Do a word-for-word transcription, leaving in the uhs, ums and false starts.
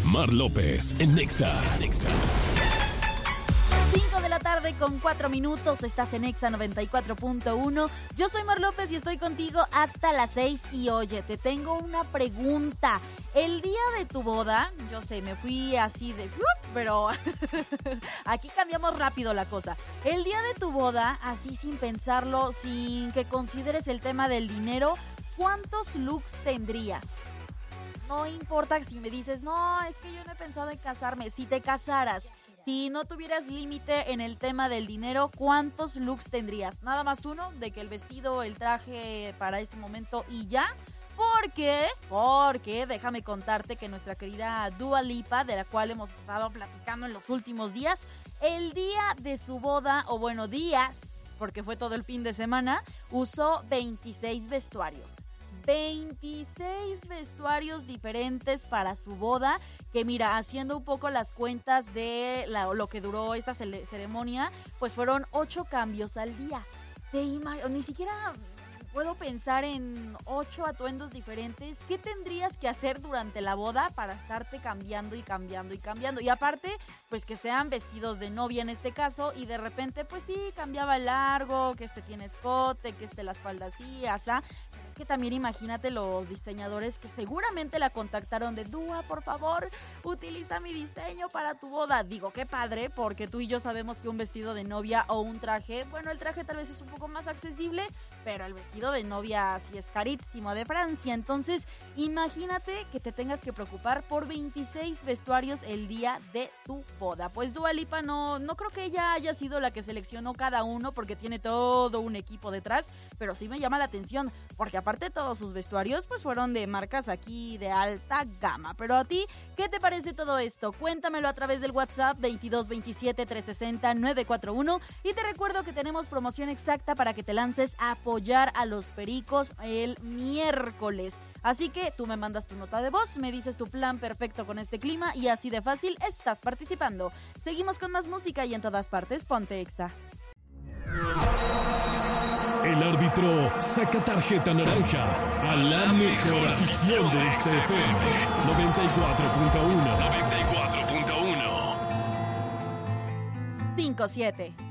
Mar López en Nexa. Nexa. cinco de la tarde con cuatro minutos, estás en Nexa noventa y cuatro punto uno. Yo soy Mar López y estoy contigo hasta las seis. Y oye, te tengo una pregunta. El día de tu boda, yo sé, me fui así de... pero aquí cambiamos rápido la cosa. El día de tu boda, así sin pensarlo, sin que consideres el tema del dinero, ¿cuántos looks tendrías? No importa si me dices, no, es que yo no he pensado en casarme. Si te casaras, si no tuvieras límite en el tema del dinero, ¿cuántos looks tendrías? Nada más uno, de que el vestido, el traje para ese momento y ya. ¿Por qué? Porque déjame contarte que nuestra querida Dua Lipa, de la cual hemos estado platicando en los últimos días, el día de su boda, o bueno, días, porque fue todo el fin de semana, usó veintiséis vestuarios. veintiséis vestuarios diferentes para su boda, que mira, haciendo un poco las cuentas de la, lo que duró esta cele- ceremonia, pues fueron ocho cambios al día. Te imag- ni siquiera puedo pensar en ocho atuendos diferentes. ¿Qué tendrías que hacer durante la boda para estarte cambiando y cambiando y cambiando? Y aparte, pues que sean vestidos de novia en este caso, y de repente, pues sí, cambiaba el largo, que este tiene escote, que este la espalda así, asá. Pero es que también imagínate los diseñadores que seguramente la contactaron de Dua, por favor, utiliza mi diseño para tu boda. Digo, qué padre, porque tú y yo sabemos que un vestido de novia o un traje, bueno, el traje tal vez es un poco más accesible, pero el vestido de novia sí es carísimo, de Francia. Entonces, imagínate que te tengas que preocupar por veintiséis vestuarios el día de tu boda. Pues Dua Lipa no, no creo que ella haya sido la que seleccionó cada uno, porque tiene todo un equipo detrás, pero sí me llama la atención, porque aparte todos sus vestuarios pues fueron de marcas aquí de alta gama. Pero a ti, ¿qué te parece todo esto? Cuéntamelo a través del WhatsApp veintidós veintisiete trescientos sesenta nueve cuatro uno, y te recuerdo que tenemos promoción exacta para que te lances a apoyar a los Pericos el miércoles. Así que tú me mandas tu nota de voz, me dices tu plan perfecto con este clima y así de fácil estás participando. Seguimos con más música y en todas partes ponte Exa. El árbitro saca tarjeta naranja a la mejor afición de X F M noventa y cuatro punto uno. noventa y cuatro punto uno. cinco siete.